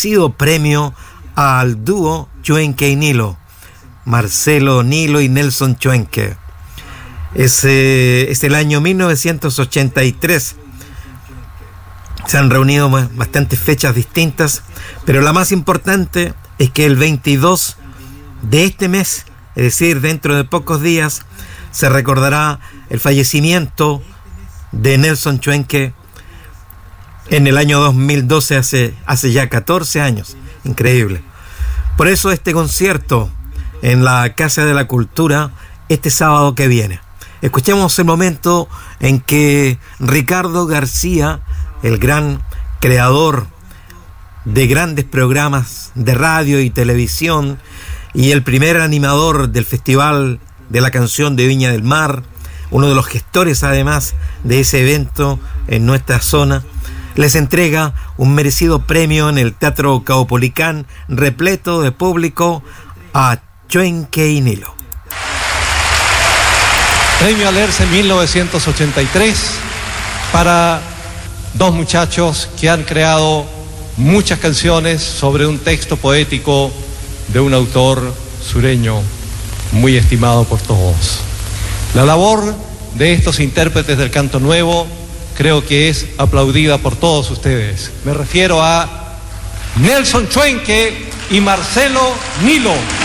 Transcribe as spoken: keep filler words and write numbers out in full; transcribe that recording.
merecido premio al dúo Chuenque y Nilo, Marcelo Nilo y Nelson Chuenque. Es, eh, es el año mil novecientos ochenta y tres. Se han reunido bastantes fechas distintas, pero la más importante es que el veintidós de este mes, es decir, dentro de pocos días, se recordará el fallecimiento de Nelson Chuenque en el año dos mil doce, hace, hace ya catorce años. Increíble. Por eso este concierto en la Casa de la Cultura este sábado que viene. Escuchemos el momento en que Ricardo García, el gran creador de grandes programas de radio y televisión y el primer animador del Festival de la Canción de Viña del Mar, uno de los gestores además de ese evento en nuestra zona, les entrega un merecido premio en el Teatro Caupolicán, repleto de público, a Chuenque y Nilo. Premio Alerce mil novecientos ochenta y tres para dos muchachos que han creado muchas canciones sobre un texto poético de un autor sureño muy estimado por todos. La labor de estos intérpretes del canto nuevo creo que es aplaudida por todos ustedes. Me refiero a Nelson Chuenque y Marcelo Nilo.